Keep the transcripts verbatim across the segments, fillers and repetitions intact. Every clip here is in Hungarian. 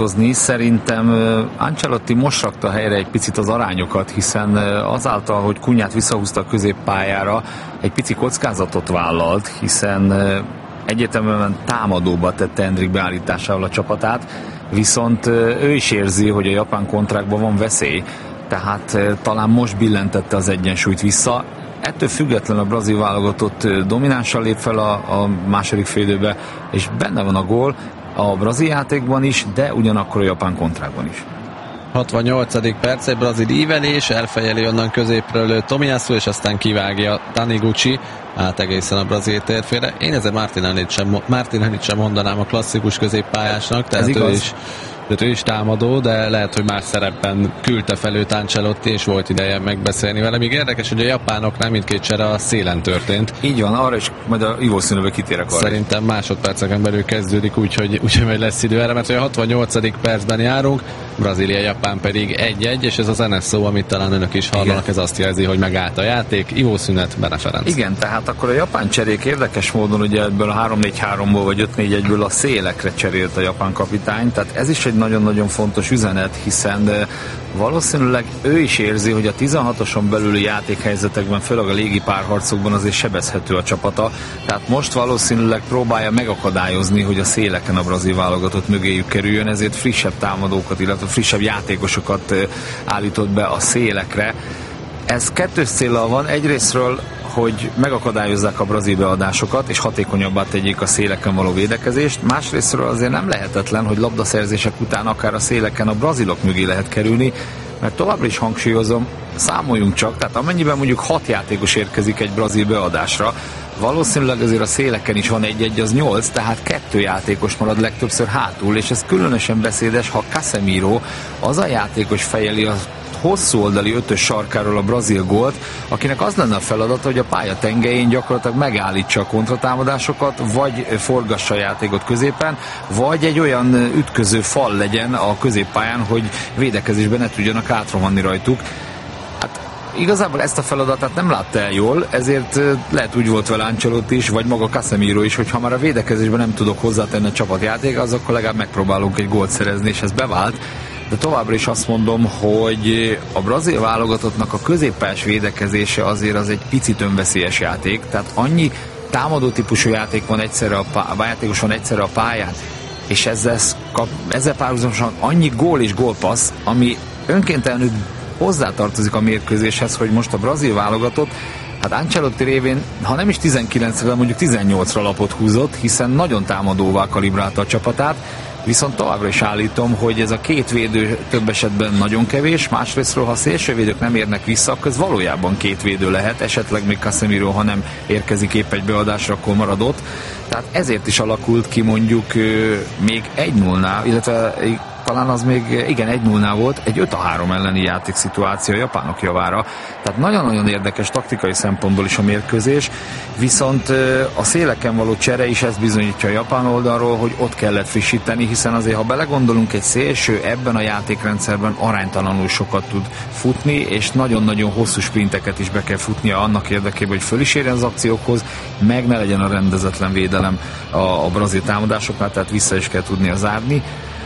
Szerintem Ancelotti most rakta helyre egy picit az arányokat, hiszen azáltal, hogy Cunhát visszahúzta a középpályára, egy pici kockázatot vállalt, hiszen egyértelműen támadóba tette Endrick beállításával a csapatát, viszont ő is érzi, hogy a japán kontrákban van veszély, tehát talán most billentette az egyensúlyt vissza. Ettől függetlenül a brazil válogatott dominánsan lép fel a, a második félidőbe, és benne van a gól a brazil játékban is, de ugyanakkor a japán kontrákban is. hatvannyolcadik perc, egy brazil ívelés, elfejeli onnan középről Tomiyasu, és aztán kivágja Taniguchi át egészen a brazil térfére. Én ezzel Martinellit sem, Martinellit sem mondanám a klasszikus középpályásnak, tehát ő is, ő is támadó, de lehet, hogy más szerepben küldte fel őt Ancelotti, és volt ideje megbeszélni vele. Még érdekes, hogy a japánoknál mindkét csere a szélen történt. Így van, arra is majd a ivószínűbe kitérek arra. Szerintem másodperceken belül kezdődik, úgyhogy úgy, majd lesz idő erre, mert a hatvannyolcadik percben járunk, Brazília-Japán pedig egy-egy, és ez az en es o, amit talán önök is hallanak, igen. Ez azt jelzi, hogy megállt a játék, ivószünet, Bene Ferenc. Igen, tehát akkor a japán cserék érdekes módon ugye ebből a három négy háromból vagy öt négy egyből a szélekre cserélt a japán kapitány, tehát ez is egy nagyon-nagyon fontos üzenet, hiszen valószínűleg ő is érzi, hogy a tizenhatoson belüli játékhelyzetekben, főleg a légi párharcokban azért sebezhető a csapata, tehát most valószínűleg próbálja megakadályozni, hogy a széleken a brazil válogatott mögéjük kerüljön, ezért frissebb támadókat, illetve frissebb játékosokat állított be a szélekre. Ez kettős céllal van, egyrésztről, hogy megakadályozzák a brazil beadásokat, és hatékonyabbá tegyék a széleken való védekezést. Másrésztről azért nem lehetetlen, hogy labdaszerzések után akár a széleken a brazilok mögé lehet kerülni, mert továbbra is hangsúlyozom, számoljunk csak, tehát amennyiben mondjuk hat játékos érkezik egy brazil beadásra, valószínűleg azért a széleken is van egy-egy, az nyolc, tehát kettő játékos marad legtöbbször hátul, és ez különösen beszédes, ha Casemiro az a játékos fejeli a hosszú oldali ötös sarkáról a brazil gólt, akinek az lenne a feladata, hogy a pálya tengelyén gyakorlatilag megállítsa a kontratámadásokat, vagy forgassa a játékot középen, vagy egy olyan ütköző fal legyen a középpályán, hogy védekezésben ne tudjanak átrohanni rajtuk. Hát igazából ezt a feladatát nem látta el jól, ezért lehet úgy volt vele Ancelotti is, vagy maga Casemiro is, hogy ha már a védekezésben nem tudok hozzátenni a csapatjáték, az akkor legalább megpróbálunk egy gólt szerezni, és ez bevált. De továbbra is azt mondom, hogy a brazil válogatottnak a középpályás védekezése azért az egy picit önveszélyes játék, tehát annyi támadó típusú játék van egyszerre a, pá- a játékos van egyszerre a pályán, és ezzel, kap, ezzel párhuzamosan annyi gól és gólpassz, ami önkéntelenül hozzátartozik a mérkőzéshez, hogy most a brazil válogatott, hát Ancelotti révén, ha nem is tizenkilencre, de mondjuk tizennyolcra lapot húzott, hiszen nagyon támadóvá kalibrálta a csapatát, viszont továbbra is állítom, hogy ez a két védő több esetben nagyon kevés, másrésztről, ha a szélsővédők nem érnek vissza, akkor ez valójában két védő lehet, esetleg még Casemiro, ha nem érkezik épp egy beadásra, akkor maradott. Tehát ezért is alakult ki mondjuk még egy nullnál, illetve talán az még, igen, egy nullnál volt, egy öt a három elleni játékszituáció a japánok javára. Tehát nagyon-nagyon érdekes taktikai szempontból is a mérkőzés, viszont a széleken való csere is ezt bizonyítja a japán oldalról, hogy ott kellett frissíteni, hiszen azért, ha belegondolunk, egy szélső ebben a játékrendszerben aránytalanul sokat tud futni, és nagyon-nagyon hosszú sprinteket is be kell futnia annak érdekében, hogy föl is érjen az akciókhoz, meg ne legyen a rendezetlen védelem a, a brazil támadásoknál, tehát vissza is kell tudnia zárni.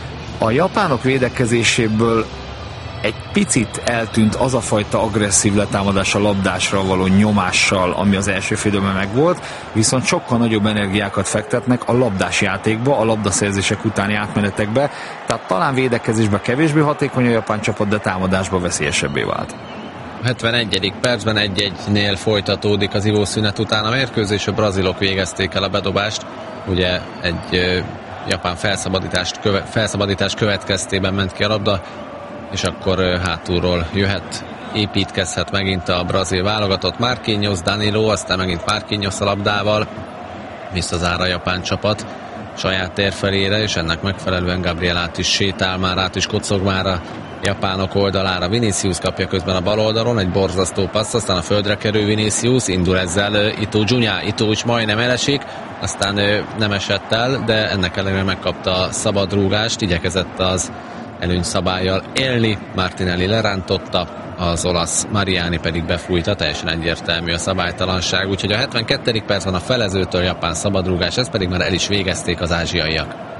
A japánok védekezéséből egy picit eltűnt az a fajta agresszív letámadás a labdásra való nyomással, ami az első félidőben megvolt, viszont sokkal nagyobb energiákat fektetnek a labdás játékba, a labdaszerzések utáni átmenetekbe, tehát talán védekezésben kevésbé hatékony a japán csapat, de támadásban veszélyesebbé vált. hetvenegyedik percben egy-egynél folytatódik az ivószünet után a mérkőzés, a brazilok végezték el a bedobást, ugye egy japán felszabadítás, köve, felszabadítás következtében ment ki a labda, és akkor hátulról jöhet, építkezhet megint a brazil válogatott. Marquinhos, Danilo, aztán megint Marquinhos a labdával, visszazár a japán csapat saját tér felére, és ennek megfelelően Gabriel át is sétál már, át is kocog már a japánok oldalára. Vinicius kapja közben a bal oldalon egy borzasztó passz, aztán a földre kerül Vinicius, indul ezzel Ito Junior, Ito is majdnem elesik, aztán nem esett el, de ennek ellenére megkapta a szabad rúgást, igyekezett az előnyszabállyal élni, Martinelli lerántotta, az olasz Mariani pedig befújta, teljesen egyértelmű a szabálytalanság, úgyhogy a hetvenkettedik percben a felezőtől japán szabadrúgás, ezt pedig már el is végezték az ázsiaiak.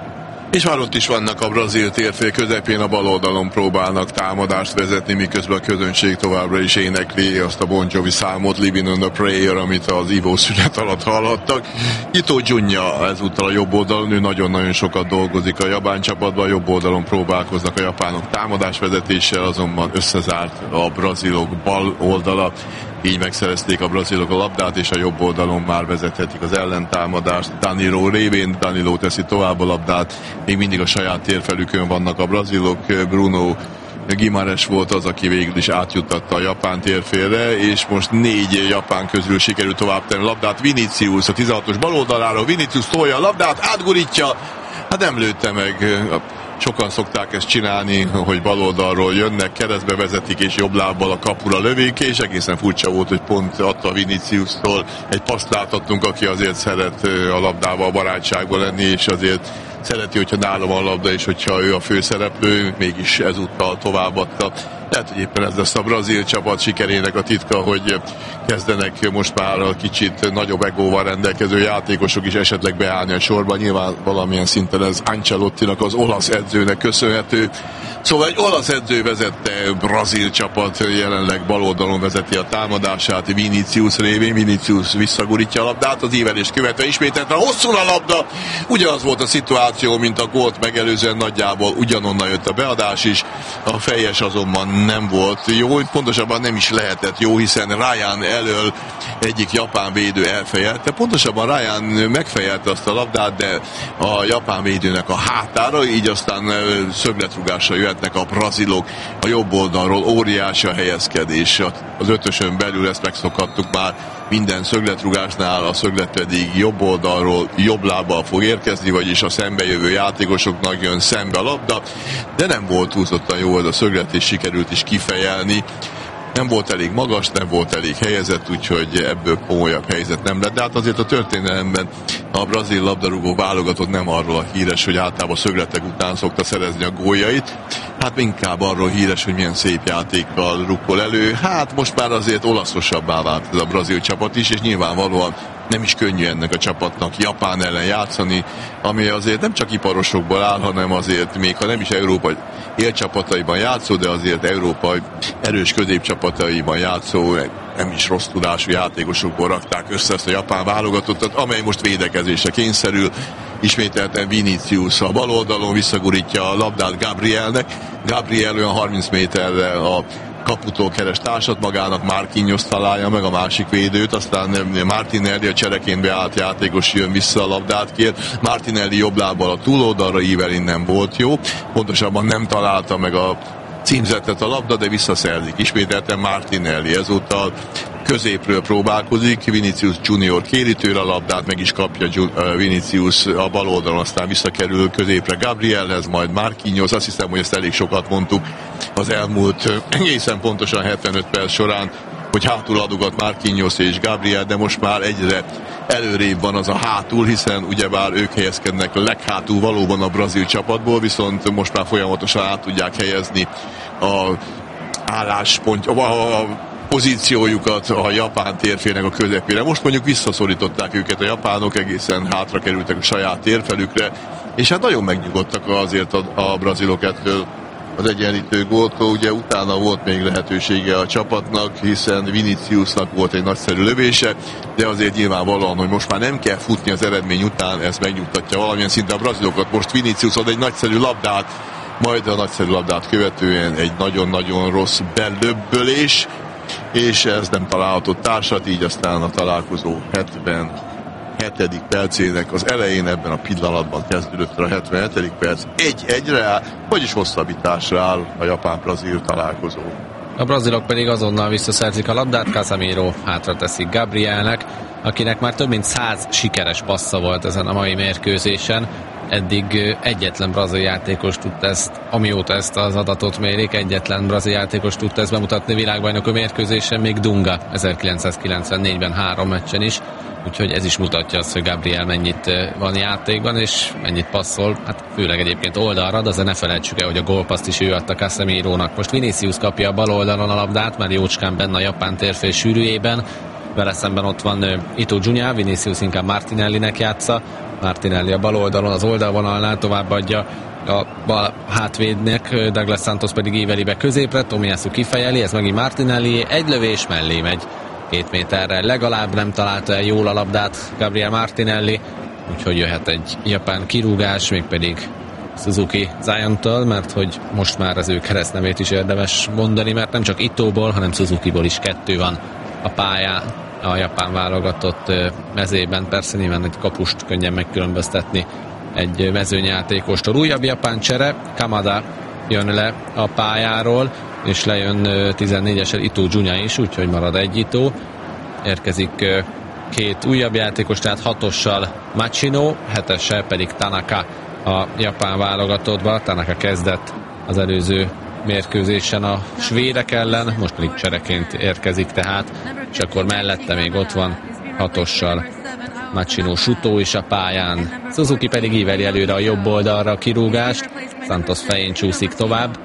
És már ott is vannak a brazil térfél közepén, a bal oldalon próbálnak támadást vezetni, miközben a közönség továbbra is énekli azt a Bon Jovi számot, Living on a Prayer, amit az ivó szünet alatt hallottak. Ito Junya ezúttal a jobb oldalon, ő nagyon-nagyon sokat dolgozik a japán csapatban, a jobb oldalon próbálkoznak a japánok támadásvezetéssel, azonban összezárt a brazilok bal oldala, így megszerezték a brazilok a labdát, és a jobb oldalon már vezethetik az ellentámadást. Danilo révén, Danilo teszi tovább a labdát, még mindig a saját térfelükön vannak a brazilok. Bruno Guimarães volt az, aki végül is átjuttatta a japán térfélre, és most négy japán közül sikerült tovább tenni a labdát. Vinicius a tizenhatos bal oldaláról, Vinicius tolja a labdát, átgurítja, hát nem lőtte meg. Sokan szokták ezt csinálni, hogy bal oldalról jönnek, keresztbe vezetik, és jobb lábbal a kapura lövik, és egészen furcsa volt, hogy pont adta Viniciustól egy paszt láthattunk, aki azért szeret a labdával barátságban lenni, és azért szereti, hogyha nála van a labda, és hogyha ő a főszereplő, mégis ezúttal továbbadta. Lehet, hogy éppen ez lesz a brazil csapat sikerének a titka, hogy kezdenek most már a kicsit nagyobb egóval rendelkező játékosok is esetleg beállni a sorba. Nyilván valamilyen szinten ez Ancelottinak, az olasz edzőnek köszönhető. Szóval egy olasz edző vezette brazil csapat, jelenleg bal oldalon vezeti a támadását Vinicius révén. Vinicius visszagurítja a labdát, az ívelést követve ismételten hosszú a labda. Ugyanaz volt a szituáció, mint a gólt megelőzően, nagyjából ugyanonnan jött a beadás is. A fejes azonban nem volt jó, pontosabban nem is lehetett jó, hiszen Ryan elől egyik japán védő elfejelte. Pontosabban Ryan megfejelte azt a labdát, de a japán védőnek a hátára, így aztán szögletrugásra jöhetnek a brazilok a jobb oldalról. Óriási a helyezkedés. Az ötösön belül ezt megszokhattuk már minden szögletrugásnál, a szöglet pedig jobb oldalról jobb lábbal fog érkezni, vagyis a szembejövő játékosoknak jön szembe a labda, de nem volt túlzottan jó ez a szöglet, és sikerült is kifejelni. Nem volt elég magas, nem volt elég helyezett, úgyhogy ebből komolyabb helyzet nem lett. De hát azért a történelemben a brazil labdarúgó válogatott nem arról a híres, hogy általában szögletek után szokta szerezni a góljait. Hát inkább arról híres, hogy milyen szép játékkal rukkol elő. Hát most már azért olaszosabbá vált ez a brazil csapat is, és nyilvánvalóan nem is könnyű ennek a csapatnak Japán ellen játszani, ami azért nem csak iparosokból áll, hanem azért még ha nem is Európa élcsapataiban játszó, de azért Európa erős középcsapataiban játszó, nem is rossz tudású játékosokból rakták össze ezt a japán válogatottat, amely most védekezésre kényszerül. Ismételten Vinicius a bal oldalon visszagurítja a labdát Gabrielnek. Gabriel olyan harminc méterre a kaputól keres társat magának, Marquinhos találja meg a másik védőt, aztán Martinelli, a csereként beállt játékos jön vissza, a labdát kér. Martinelli jobb lábbal a túloldalra ível, innen volt jó. Pontosabban nem találta meg a címzetet a labda, de visszaszerzik. Ismételten Martinelli ezúttal középről próbálkozik, Vinicius Junior kéri tőle a labdát, meg is kapja Vinicius a bal oldalon, aztán visszakerül középre Gabrielhez, majd Marquinhos. Azt hiszem, hogy ezt elég sokat mondtuk az elmúlt egészen pontosan hetvenöt perc során, hogy hátul adogat Marquinhos és Gabriel, de most már egyre előrébb van az a hátul, hiszen ugyebár ők helyezkednek leghátul valóban a brazil csapatból, viszont most már folyamatosan át tudják helyezni a álláspont, a pozíciójukat a japán térfélnek a közepére. Most mondjuk visszaszorították őket a japánok, egészen hátra kerültek a saját térfelükre, és hát nagyon megnyugodtak azért a, a brazilok ettől az egyenlítő góltól. Ugye utána volt még lehetősége a csapatnak, hiszen Viniciusnak volt egy nagyszerű lövése, de azért nyilvánvalóan, hogy most már nem kell futni az eredmény után, ez megnyugtatja valamilyen szinten a brazilokat. Most Vinicius ad egy nagyszerű labdát, majd a nagyszerű labdát követően egy nagyon-nagyon rossz belöbbölés, és ez nem találhatott társat, így aztán a találkozó hetvenhetedik percének az elején, ebben a pillanatban kezdődött a hetvenhetedik perc, egy-egyre áll, vagyis hosszabbításra áll a japán-brazil találkozó. A brazilok pedig azonnal visszaszerzik a labdát, Casemiro hátra teszik Gabrielnek, akinek már több mint száz sikeres passza volt ezen a mai mérkőzésen. Eddig egyetlen brazil játékos tudta ezt, amióta ezt az adatot mérik, egyetlen brazil játékos tudta ezt bemutatni világbajnoki mérkőzésen, még Dunga ezerkilencszázkilencvennégyben három meccsen is, úgyhogy ez is mutatja azt, hogy Gabriel mennyit van játékban, és mennyit passzol, hát főleg egyébként oldalra, de azért ne felejtsük el, hogy a gólpaszt is ő adta Casemirónak. Most Vinicius kapja a bal oldalon a labdát, már jócskán benne a japán térfél sűrűjében, vele szemben ott van Ito Junya, Vinicius inkább Martinellinek játsza, Martinelli a bal oldalon, az oldalvonalnál továbbadja a bal hátvédnek, Douglas Santos pedig íveli be középre, Tomiyasu kifejeli, ez megint Martinelli, egy lövés mellé megy. Két méterre legalább nem találta el jól a labdát Gabriel Martinelli, úgyhogy jöhet egy japán kirúgás, mégpedig Suzuki Ziontól, mert hogy most már az ő keresztnevét is érdemes mondani, mert nem csak Itóból, hanem Suzukiból is kettő van a pályán, a japán válogatott mezében. Persze nyilván egy kapust könnyen megkülönböztetni egy mezőnyjátékostól. Újabb japán csere, Kamada jön le a pályáról, és lejön tizennégyesel Ito Junya is, úgyhogy marad egy Ito. Érkezik két újabb játékos, tehát hatossal Machino, hetessel pedig Tanaka a japán válogatottba. Tanaka kezdett az előző mérkőzésen a svédek ellen, most pedig csereként érkezik tehát, és akkor mellette még ott van hatossal Machino Sutó is a pályán. Suzuki pedig íveli előre a jobb oldalra a kirúgást, Santos fején csúszik tovább,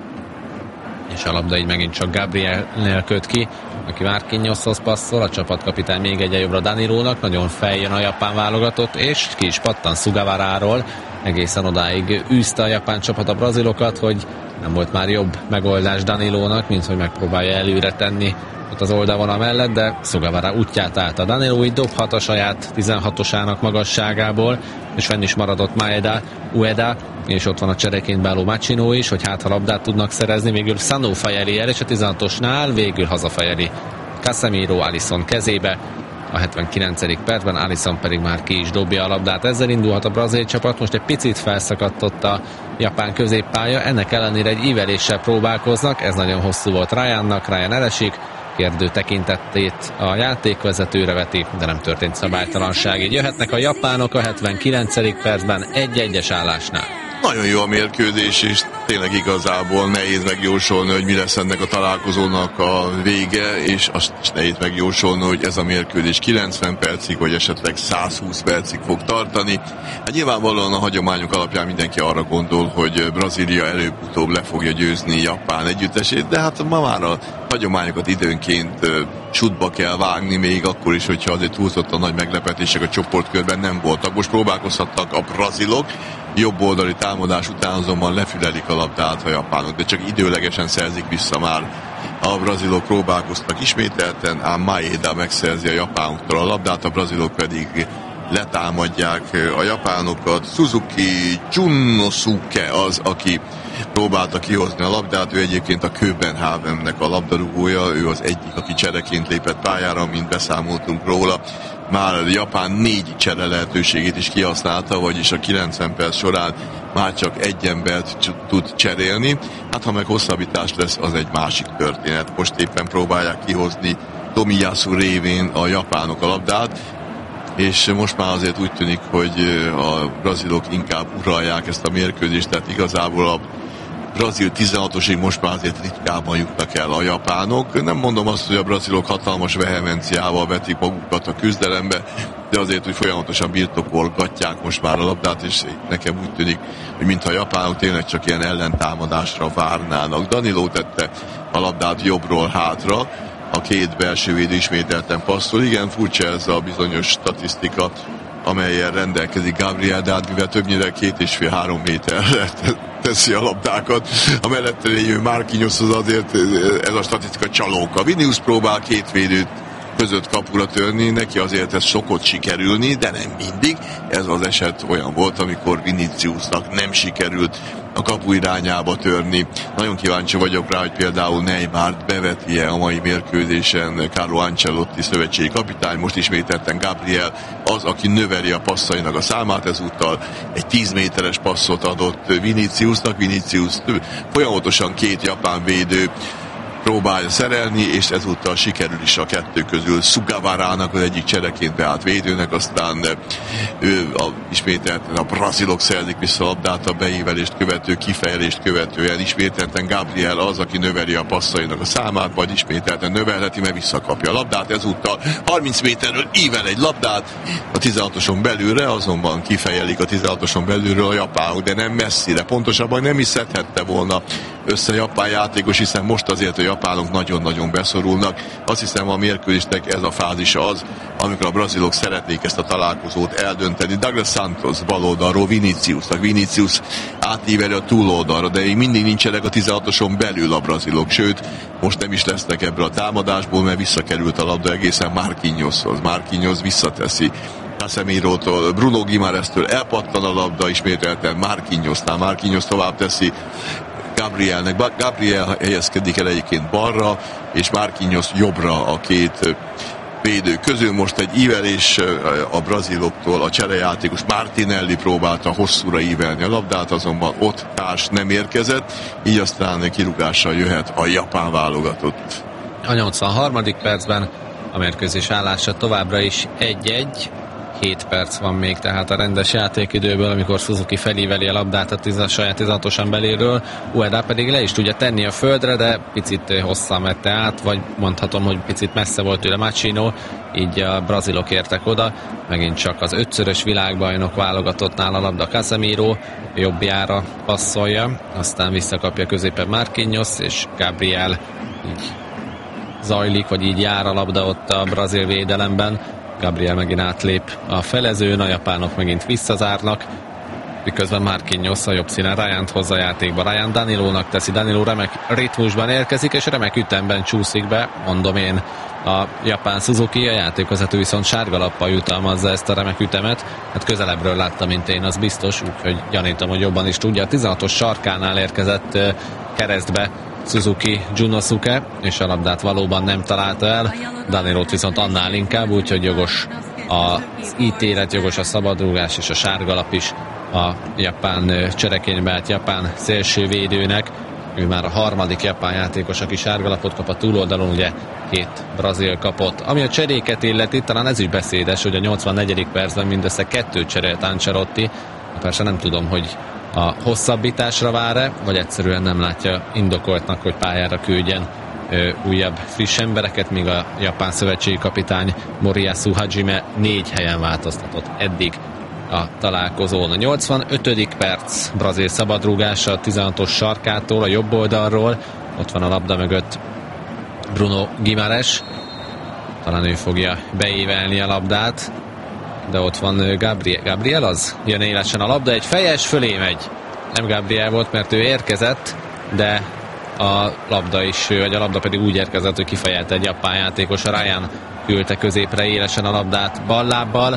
és a labda így megint csak Gabrielnél köt ki, aki Marquinhoshoz passzol, a csapatkapitány még egy jobbra Danilónak, nagyon feljön a japán válogatott, és ki is pattan Sugavaráról, egészen odáig űzte a japán csapat a brazilokat, hogy nem volt már jobb megoldás Danilónak, mint hogy megpróbálja előre tenni ott az oldalvonal mellett, de Sugavara útját állt a Danilo, így dobhat a saját tizenhatosának magasságából, és fenn is maradott Maeda, Ueda, és ott van a csereként beálló Machino is, hogy hát ha labdát tudnak szerezni, végül Sano fejeli el, és a tizenhatosnál végül hazafejeli Casemiro Alisson kezébe. A hetvenkilencedik percben Alisson pedig már ki is dobja a labdát. Ezzel indulhat a brazil csapat, most egy picit felszakadt ott a japán középpálya, ennek ellenére egy íveléssel próbálkoznak, ez nagyon hosszú volt Ryannak, Ryan elesik, kérdő tekintetét a játékvezetőre veti, de nem történt szabálytalanság. Így jöhetnek a japánok a hetvenkilencedik percben egy-egyes állásnál. Nagyon jó a mérkőzés, és tényleg igazából nehéz megjósolni, hogy mi lesz ennek a találkozónak a vége, és azt is nehéz megjósolni, hogy ez a mérkőzés kilencven percig, vagy esetleg százhúsz percig fog tartani. Hát nyilvánvalóan a hagyományok alapján mindenki arra gondol, hogy Brazília előbb-utóbb le fogja győzni Japán együttesét, de hát ma már a hagyományokat időnként sútba kell vágni, még akkor is, hogyha azért túlzott a nagy meglepetések a csoportkörben nem voltak. Most próbálkozhattak a brazilok, jobb oldali támadás után azonban lefülelik a labdát a japánok, de csak időlegesen szerzik vissza már. A brazilok próbálkoztak ismételten, ám Maeda megszerzi a japánoktól a labdát, a brazilok pedig letámadják a japánokat. Suzuki Junosuke az, aki próbálta kihozni a labdát, ő egyébként a Köbenhavnnek a labdarúgója, ő az egyik, aki csereként lépett pályára, mint beszámoltunk róla. Már Japán négy csere lehetőségét is kihasználta, vagyis a kilencven perc során már csak egy embert tud cserélni. Hát ha meg hosszabbítás lesz, az egy másik történet. Most éppen próbálják kihozni Tomiyasu révén a japánok a labdát, és most már azért úgy tűnik, hogy a brazilok inkább uralják ezt a mérkőzést, tehát igazából a brazil tizenhatosig most már azért ritkában jutnak el a japánok. Nem mondom azt, hogy a brazilok hatalmas vehemenciával vetik magukat a küzdelembe, de azért, hogy folyamatosan birtokolgatják most már a labdát, és nekem úgy tűnik, hogy mintha a japánok tényleg csak ilyen ellentámadásra várnának. Danilo tette a labdát jobbról hátra, a két belső védő ismételten passzol. Igen, furcsa ez a bizonyos statisztika, amelyen rendelkezik Gabriel, de hát mivel többnyire két és fél három méterre teszi a labdákat, a mellette lévő Marquinhoshoz azért ez a statisztika csalóka. Vinicius próbál két védőt között kapura törni, neki azért ez szokott sikerülni, de nem mindig. Ez az eset olyan volt, amikor Viniciusnak nem sikerült a kapu irányába törni. Nagyon kíváncsi vagyok rá, hogy például Neymart beveti-e a mai mérkőzésen Carlo Ancelotti szövetségi kapitány, most ismételten Gabriel az, aki növeli a passzainak a számát, ezúttal egy tíz méteres passzot adott Viniciusnak. Vinicius folyamatosan két japán védő próbálja szerelni, és ezúttal sikerül is a kettő közül Sugavarának, az egyik csereként beállt védőnek, aztán ő a, ismételten a brazilok szerzik vissza a labdát a beívelést követő, kifejlést követően, ismételten Gabriel az, aki növeli a passzainak a számát, vagy ismételten növelheti, mert visszakapja a labdát, ezúttal harminc méterről ível egy labdát a tizenhatoson belülre, azonban kifejelik a tizenhatoson belülről a japánok, de nem messzire, pontosabban nem is szedhette volna össze japán játékos, hiszen most azért a japánok nagyon-nagyon beszorulnak. Azt hiszem, a mérkőzésnek ez a fázisa az, amikor a brazilok szeretnék ezt a találkozót eldönteni. Douglas Santos bal oldalról Viniciusnak, Vinicius átíveli a túloldalra, de még mindig nincsenek a tizenhatoson belül a brazilok, sőt, most nem is lesznek ebből a támadásból, mert visszakerült a labda egészen Marquinhoshoz. Marquinhos visszateszi Casemirótól, Bruno Guimarães-től elpattan a labda, ismételten Marquinhosnál, Marquinhos tovább teszi Gabrielnek, Gabriel helyezkedik el egyébként balra, és Marquinhos jobbra a két védő közül. Most egy ívelés a braziloktól, a cserejátékos Martinelli próbálta hosszúra ívelni a labdát, azonban ott társ nem érkezett, így aztán kirúgással jöhet a japán válogatott. A nyolcvanharmadik percben a mérkőzés állása továbbra is egy-egy, hét perc van még tehát a rendes játékidőből, amikor Suzuki felíveli a labdát a, tiz, a saját tizenhatosan beléről, Ueda pedig le is tudja tenni a földre, de picit hosszan vette át, vagy mondhatom, hogy picit messze volt tőle Machino, így a brazilok értek oda, megint csak az ötszörös világbajnok válogatottnál a labda Casemiro jobbjára passzolja, aztán visszakapja középen Marquinhos, és Gabriel így zajlik, vagy így jár a labda ott a brazil védelemben. Gabriel megint átlép a felezőn, a japánok megint visszazárnak, miközben Marquinhos a jobb színen Ryant hozza a játékba. Ryan Danilónak teszi, Danilo remek ritmusban érkezik, és remek ütemben csúszik be, mondom én, a japán Suzuki, a játékvezető viszont sárgalappal jutalmazza ezt a remek ütemet. Hát közelebbről látta, mint én, az biztos, úgyhogy gyanítom, hogy jobban is tudja. A tizenhatos sarkánál érkezett keresztbe Suzuki Junosuke, és a labdát valóban nem találta el. Danilót viszont annál inkább, úgyhogy jogos az ítélet, jogos a szabadrúgás és a sárgalap is a japán cserekénybe állt japán szélsővédőnek. Ő már a harmadik japán játékos, aki sárgalapot kap a túloldalon, ugye két brazil kapott. Ami a cseréket illeti, talán ez is beszédes, hogy a nyolcvannegyedik percben mindössze kettőt cserélt Ancelotti. Persze nem tudom, hogy a hosszabbításra vár-e, vagy egyszerűen nem látja indokoltnak, hogy pályára küldjen ö, újabb friss embereket, míg a japán szövetségi kapitány Moriyasu Hajime négy helyen változtatott eddig a találkozón. A nyolcvanötödik perc, brazil szabadrúgása a tizenhatos sarkától, a jobb oldalról, ott van a labda mögött Bruno Guimarães, talán ő fogja beévelni a labdát, de ott van Gabriel, Gabriel az? Jön élesen a labda, egy fejes fölé megy. Nem Gabriel volt, mert ő érkezett, de a labda is, vagy a labda pedig úgy érkezett, hogy kifejelte egy japán játékos. A Ryan küldte középre élesen a labdát ballábbal,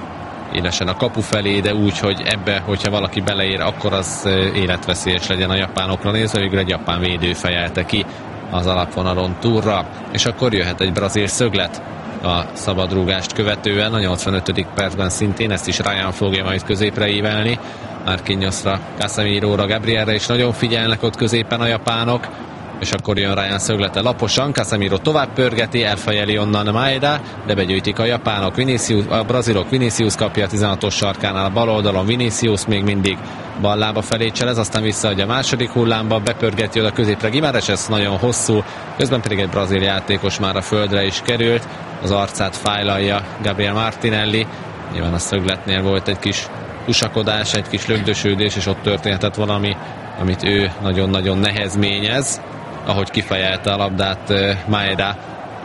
élesen a kapu felé, de úgy, hogy ebbe, hogyha valaki beleér, akkor az életveszélyes legyen a japánokra nézve, végül egy japán védő fejelte ki az alapvonalon túlra, és akkor jöhet egy brazil szöglet a szabadrúgást követően. A nyolcvanötödik percben szintén ezt is Ryan fogja majd középre ívelni, Marquinhosra, Casemiróra, Gabrielre is nagyon figyelnek ott középen a japánok, és akkor jön Ryan szöglete laposan, Casemiro tovább pörgeti, elfejeli onnan Maeda, de begyűjtik a japánok, Vinicius, a brazilok, Vinicius kapja a tizenhatos sarkánál a bal oldalon, Vinicius még mindig bal lába felé cselez, aztán visszaadja a második hullámba, bepörgeti oda középre Guimarães, ez nagyon hosszú, közben pedig egy brazil játékos már a földre is került, az arcát fájlalja Gabriel Martinelli, nyilván a szögletnél volt egy kis tusakodás, egy kis lögdösődés, és ott történhetett valami, amit ő nagyon-nagyon nehezményez. Ahogy kifejelte a labdát Maeda,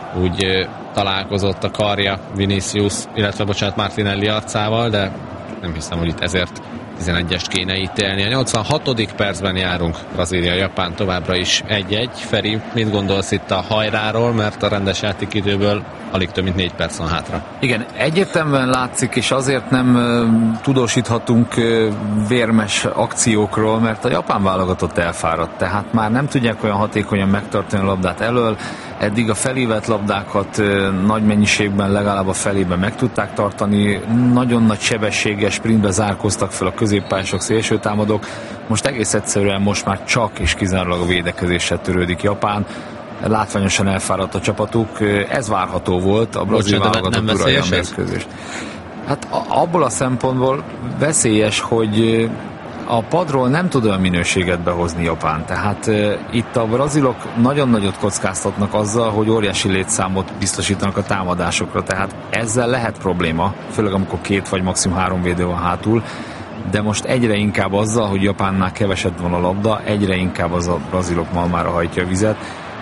úgy találkozott a karja Vinicius, illetve bocsánat Martinelli arcával, de nem hiszem, hogy itt ezért tizenegyest kéne ítélni. A nyolcvanhatodik percben járunk, Brazília-Japán továbbra is egy-egy. Feri, mit gondolsz itt a hajráról, mert a rendes játékidőből alig több mint négy perc van hátra. Igen, egyértelműen látszik, és azért nem uh, tudósíthatunk uh, vérmes akciókról, mert a japán válogatott elfáradt, tehát már nem tudják olyan hatékonyan megtartani a labdát elől. Eddig a felívett labdákat uh, nagy mennyiségben, legalább a felében meg tudták tartani, nagyon nagy sebességes sprintbe zárkóztak fel a középpályások, szélsőtámadók. Most egész egyszerűen most már csak és kizárólag a védekezéssel törődik Japán. Látványosan elfáradt a csapatuk, ez várható volt, a brazil válogatott uralja a mérkőzést. Hát abból a szempontból veszélyes, hogy a padról nem tud olyan minőséget behozni Japán. Tehát uh, itt a brazilok nagyon nagyot kockáztatnak azzal, hogy óriási létszámot biztosítanak a támadásokra, tehát ezzel lehet probléma, főleg amikor két vagy maximum három védő van hátul, de most egyre inkább azzal, hogy Japánnál keveset van a labda, egyre inkább az a brazilok malmára hajtja a vizet,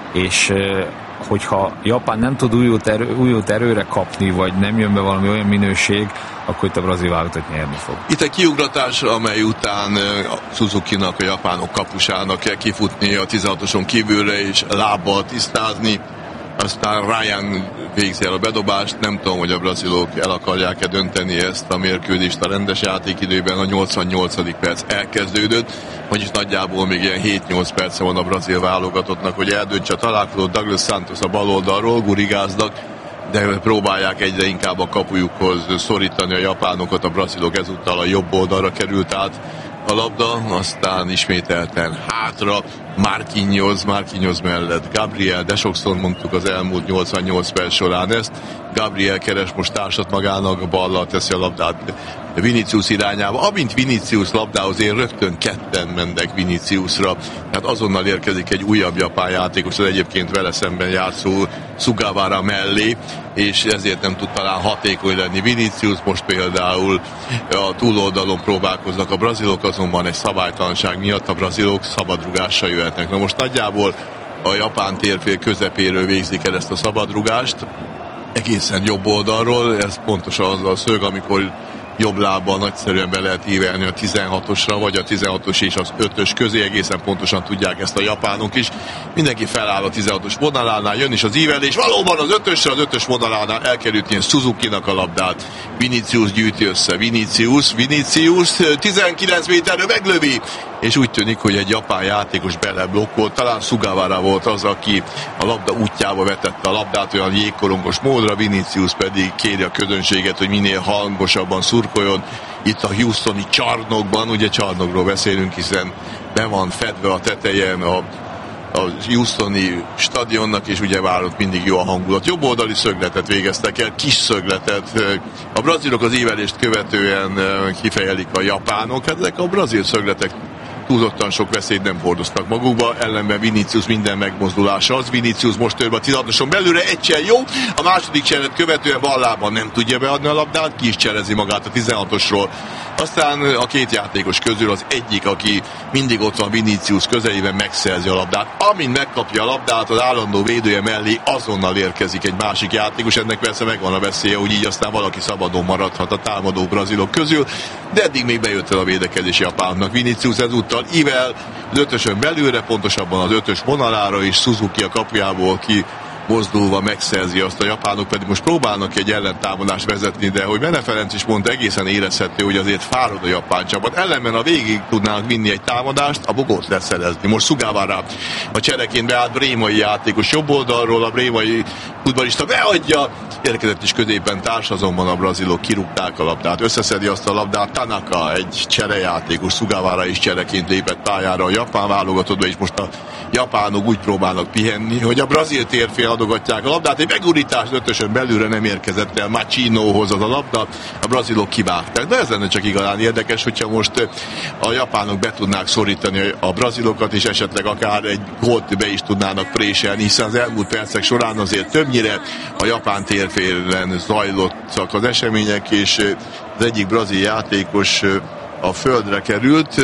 és hogyha Japán nem tud újult, erő, újult erőre kapni, vagy nem jön be valami olyan minőség, akkor itt a brazil válogatott nyerni fog. Itt egy kiugratás, amely után a Suzuki-nak, a japánok kapusának kell kifutni a tizenhatoson kívülre és lábbal tisztázni. Aztán Ryan végzi el a bedobást, nem tudom, hogy a brazilok el akarják-e dönteni ezt a mérkőzést a rendes játékidőben, a nyolcvannyolcadik perc elkezdődött, vagyis nagyjából még ilyen hét-nyolc perce van a brazil válogatottnak, hogy eldöntse a találkozót. Douglas Santos a bal oldalról gurigáznak, de próbálják egyre inkább a kapujukhoz szorítani a japánokat, a brazilok ezúttal a jobb oldalra került át a labda, aztán ismételten hátra Marquinhos, Marquinhos mellett Gabriel, de sokszor mondtuk az elmúlt nyolcvannyolc perc során ezt. Gabriel keres most társat magának, ballal teszi a labdát Vinicius irányába. Amint Vinicius labdához ér, rögtön ketten mennek Viniciusra. Tehát azonnal érkezik egy újabb japán játékos, az egyébként vele szemben játszó Sugawara mellé, és ezért nem tud talán hatékony lenni Vinicius. Most például a túloldalon próbálkoznak a brazilok, azonban egy szabálytalanság miatt a brazilok szabadrugással jöhetnek. Na most nagyjából a japán térfél közepéről végzik el ezt a szabadrugást, egészen jobb oldalról, ez pontosan az a szög, amikor jobb lábbal nagyszerűen be lehet ívelni a tizenhatosra, vagy a tizenhatos és az ötös közé, egészen pontosan tudják ezt a japánok is. Mindenki feláll a tizenhatos vonalánál, jön is az ívelés, valóban az ötösre, az ötös vonalánál elkerült ilyen Suzuki-nak a labdát. Vinicius gyűjti össze, Vinicius, Vinicius tizenkilenc méterre meglövi, és úgy tűnik, hogy egy japán játékos beleblokkolt, talán Sugawara volt az, aki a labda útjába vetette a labdát olyan jégkorongos módra, Vinicius pedig kéri a közönséget, hogy minél hangosabban szurkoljon itt a houstoni csarnokban, ugye csarnokról beszélünk, hiszen be van fedve a teteje a, a houstoni stadionnak, és ugye várott mindig jó a hangulat. Jobb oldali szögletet végeztek el, kis szögletet. A brazilok az ívelést követően kifejelik a japánok, hát ezek a brazil szögletek túlzottan sok veszélyt nem hordoztak magukba, ellenben Vinicius minden megmozdulása az. Vinicius most törve a tizenhatoson belőle, egy csel jó, a második cselet követően ballában nem tudja beadni a labdát, ki is cselezi magát a tizenhatosról. Aztán a két játékos közül az egyik, aki mindig ott van Vinicius közelében, megszerzi a labdát. Amint megkapja a labdát, az állandó védője mellé azonnal érkezik egy másik játékos, ennek persze megvan a veszélye, hogy így aztán valaki szabadon maradhat a támadó brazilok közül, de eddig még bejött el a védekezés japánnak. Vinicius ezúttal ível az ötösön belőle, pontosabban az ötös vonalára, és Suzuki a kapujából ki mozdulva megszerzi azt, a japánok pedig most próbálnak egy ellentámadást vezetni, de hogy Bene Ferenc is mondta, egészen érezhető, hogy azért fárad a japán csapat. Ellenben, ha végig tudnának vinni egy támadást, a bogót leszerezni. Most Sugawara a csereként beállt brémai játékos jobb oldalról, a brémai futballista beadja, érkezett is középen társ, azonban a brazilok kirúgták a labdát. Összeszedi azt a labdát Tanaka, egy cserejátékos, Sugawara is csereként lépett pályára a japán válogatottba, és most a japánok úgy próbálnak pihenni, hogy a brazil térfél adogatják a labdát, egy megurítás ötösön belülre nem érkezett el Machinohoz az a labda, a brazilok kivágták. De ez lenne csak igazán érdekes, hogyha most a japánok be tudnák szorítani a brazilokat, és esetleg akár egy gólt be is tudnának préselni, hiszen az elmúlt percek során azért többnyire a japán térfélen zajlottak az események, és az egyik brazil játékos a földre került,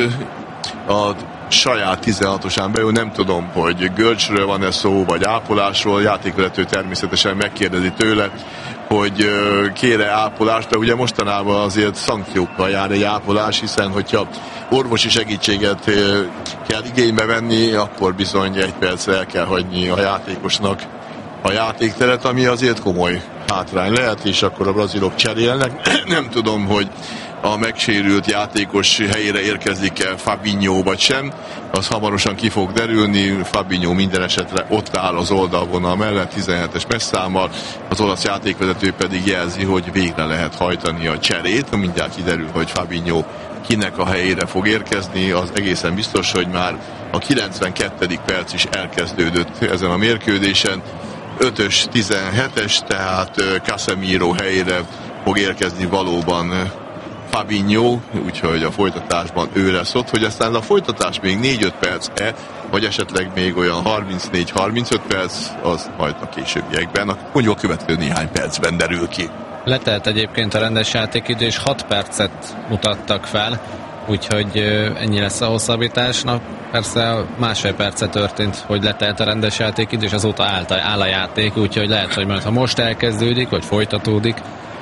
a saját tizenhatosán belül, nem tudom, hogy görcsről van-e szó, vagy ápolásról, játékvezető természetesen megkérdezi tőle, hogy kére ápolást, de ugye mostanában azért szankciókkal jár egy ápolás, hiszen hogyha orvosi segítséget kell igénybe venni, akkor bizony egy percre el kell hagyni a játékosnak a játékteret, ami azért komoly hátrány lehet, és akkor a brazilok cserélnek. Nem tudom, hogy a megsérült játékos helyére érkezik-e Fabinho vagy sem, az hamarosan ki fog derülni. Fabinho minden esetre ott áll az oldalvonal mellett, tizenhetes messzámmal, az olasz játékvezető pedig jelzi, hogy végre lehet hajtani a cserét. Mindjárt kiderül, hogy Fabinho kinek a helyére fog érkezni, az egészen biztos, hogy már a kilencvenkettedik perc is elkezdődött ezen a mérkőzésen. ötös, tizenhetes, tehát Casemiro helyére fog érkezni valóban Fabinho, úgyhogy a folytatásban ő lesz ott, hogy aztán a folytatás még négy-öt perc-e, vagy esetleg még olyan harmincnégy-harmincöt perc, az majd a későbbiekben, mondjuk a következő néhány percben derül ki. Letelt egyébként a rendes játékidő, és hat percet mutattak fel, úgyhogy ennyi lesz a hosszabbításnak. Persze másfél perce történt, hogy letelt a rendes játékidő, és azóta állt a, áll a játék, úgyhogy lehet, hogy majd ha most elkezdődik, vagy folytatódik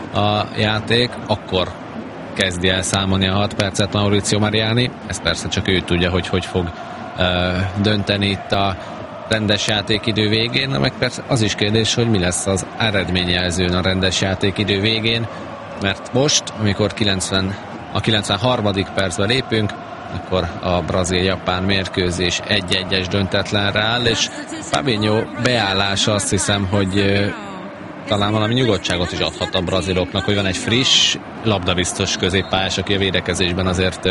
a játék, akkor kezdi el számolni a hat percet Maurizio Mariani. Ez persze csak ő tudja, hogy hogy fog uh, dönteni itt a rendes játékidő végén, meg persze az is kérdés, hogy mi lesz az eredményjelzőn a rendes játékidő végén, mert most, amikor kilencven, a kilencvenharmadik percben lépünk, akkor a brazil-japán mérkőzés egy-egyes döntetlenre áll, és Fabinho beállása azt hiszem, hogy talán valami nyugodtságot is adhat a braziloknak, hogy van egy friss, labdabiztos középpályás, aki a védekezésben azért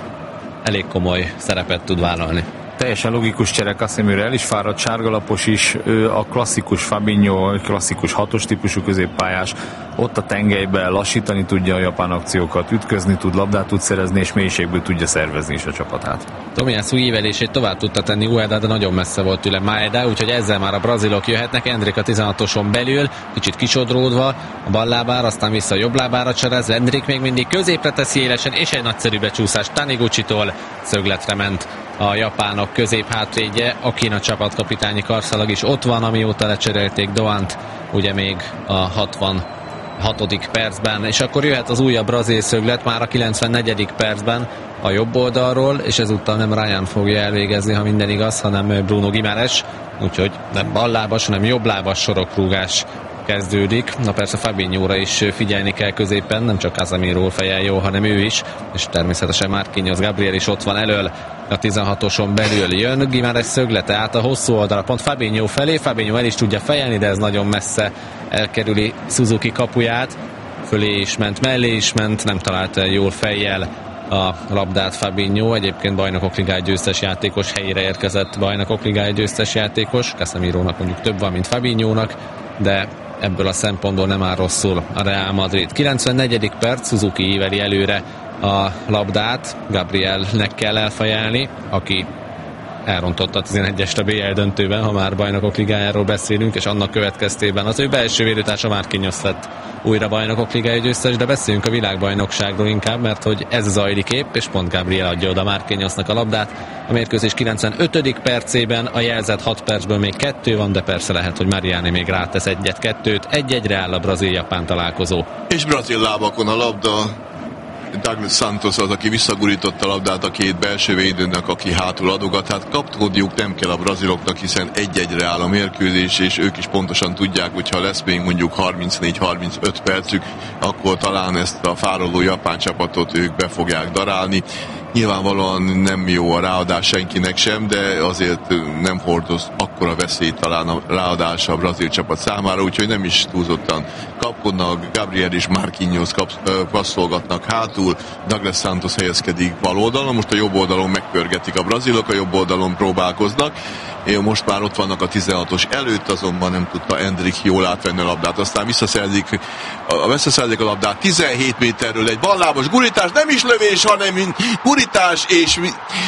elég komoly szerepet tud vállalni. Teljesen logikus csere, Casemiro el is fáradt, sárgalapos is, ő a klasszikus Fabinho, klasszikus hatos típusú középpályás, ott a tengelyben lassítani tudja a japán akciókat, ütközni tud, labdát tud szerezni, és mélységből tudja szervezni is a csapatát. Tomiyasu ívelését tovább tudta tenni Ueda, de nagyon messze volt tőle Maeda, úgyhogy ezzel már a brazilok jöhetnek. Endrick a tizenhatoson belül, kicsit kisodródva, a bal lábára, aztán vissza a jobb lábára cserez, Endrick még mindig középre teszi élesen, és egy nagyszerű becsúszás Taniguchi-tól szögletre ment a japánok középhátvédje, akin a csapatkapitányi karszalag is ott van, amióta lecserélték Doant, ugye még a hatvanhatodik percben, és akkor jöhet az újabb brazil szöglet már a kilencvennegyedik percben a jobb oldalról, és ezúttal nem Ryan fogja elvégezni, ha minden igaz, hanem Bruno Guimaraes, úgyhogy nem ballábas, hanem jobblábas sorokrúgás kezdődik. Na persze Fabinho-ra is figyelni kell középen, nem csak Casemiro fejel jó, hanem ő is, és természetesen Marquinhos Gabriel is ott van elől. A tizenhatoson belül jön Guimaraes szöglete át a hosszú oldalra, pont Fabinho felé, Fabinho el is tudja fejelni, de ez nagyon messze elkerüli Suzuki kapuját, fölé is ment, mellé is ment, nem találta jól fejjel a labdát Fabinho, egyébként bajnokok ligája győztes játékos, helyére érkezett bajnokok ligája győztes játékos, Casemirónak mondjuk több van, mint Fabinhónak, de ebből a szempontból nem áll rosszul a Real Madrid. kilencvennegyedik perc, Suzuki íveli előre a labdát, Gabrielnek kell elfejelni, aki elrontotta a tizenegyest a bé el döntőben, ha már bajnokok ligájáról beszélünk, és annak következtében az ő belső védőtársa Marquinhos lett újra bajnokok ligája győztes, de beszéljünk a világbajnokságról inkább, mert hogy ez zajlik épp, és pont Gabriel adja oda Marquinhosnak a labdát. A mérkőzés kilencvenötödik percében, a jelzett hat percből még kettő van, de persze lehet, hogy Mariani még rátesz egyet-kettőt. Egy-egyre áll a brazil-japán találkozó. És brazil lábakon a labda. Douglas Santos az, aki visszagurította a labdát a két belső védőnek, aki hátul adogat. Hát kapkodniuk nem kell a braziloknak, hiszen egy-egyre áll a mérkőzés, és ők is pontosan tudják, hogyha lesz még mondjuk harmincnégy-harmincöt percük, akkor talán ezt a fáradó japán csapatot ők be fogják darálni. Nyilvánvalóan nem jó a ráadás senkinek sem, de azért nem hordoz akkora veszélyt talán a ráadás a brazil csapat számára, úgyhogy nem is túlzottan kapkodnak, Gabriel és Marquinhos passzolgatnak hátul, Douglas Santos helyezkedik bal oldalon, most a jobb oldalon megpörgetik a brazilok, a jobb oldalon próbálkoznak, most már ott vannak a tizenhatos előtt, azonban nem tudta Endrick jól átvenni a labdát, aztán visszaszerzik a, visszaszerzik a labdát tizenhét méterről, egy ballábos gurítás, nem is lövés, hanem gurítás, és